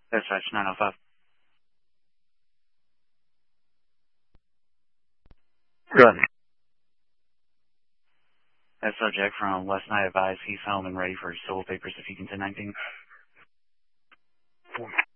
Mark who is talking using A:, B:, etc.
A: Dispatch 905.
B: Good.
A: That subject from last night advised he's home and ready for his civil papers if he can 1019.